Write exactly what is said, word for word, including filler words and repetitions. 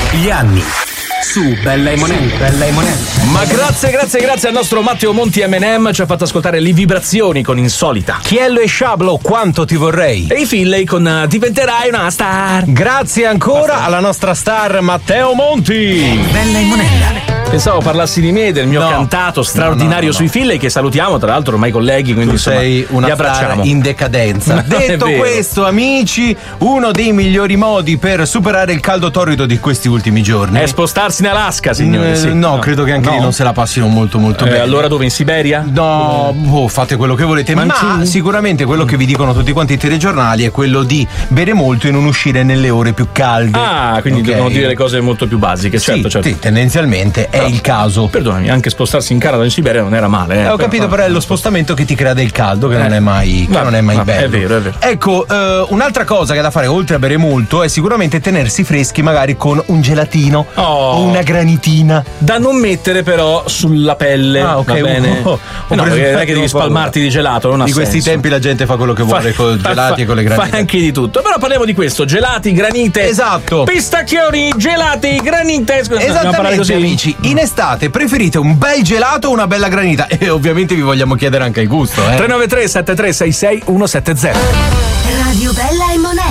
Gli anni su Bella e Monella. Bella e Monella. Ma grazie, grazie, grazie al nostro Matteo Monti M and M, ci ha fatto ascoltare le vibrazioni con Insolita. Chiello e Sciablo, quanto ti vorrei. E i Finlay con uh, Diventerai una star. Grazie ancora alla nostra star Matteo Monti. Bella e Monella. Pensavo parlassi di me e del mio No. cantato straordinario No, no, no, no. sui Finlay, che salutiamo, tra l'altro ormai colleghi, quindi Tu insomma, sei una li star abbracciamo. in decadenza. Non è Detto vero. questo, amici, uno dei migliori modi per superare il caldo torrido di questi ultimi giorni È spostarsi in Alaska, signori. Eh, sì. no, credo che anche No. lì non se la passino molto molto Eh, bene. allora dove? In Siberia? No, boh, fate quello che volete, ma, Ma- sicuramente quello che vi dicono tutti quanti i telegiornali è quello di bere molto e non uscire nelle ore più calde. Ah, quindi Ok? devono dire le cose molto più basiche, certo, sì, certo. sì, tendenzialmente è Però- il caso. Perdonami, anche spostarsi in Canada o in Siberia non era male. Eh, Eh, ho capito, però è lo spostamento che ti crea del caldo, che non è mai, che vabbè, non è mai vabbè, bello. è vero, è vero. Ecco, eh, un'altra cosa che è da fare oltre a bere molto è sicuramente tenersi freschi, magari con un gelatino Oh. o una granitina. Da non mettere però sulla pelle. Ah, ok, Va bene? oh, ho Eh no, preso- perché non è che devi ho paura. spalmarti di gelato, non ha Di questi senso. tempi la gente fa quello che vuole con i gelati fa- e con le granite. Fa anche di tutto. Però parliamo di questo: gelati, granite. Esatto. Pistacchioni, gelati, granite. Scusa, dobbiamo parlare Esattamente, così? amici. In estate preferite un bel gelato o una bella granita? E ovviamente vi vogliamo chiedere anche il gusto, eh. tre nove tre sette tre sei sei uno sette zero. Radio Bella e Monella.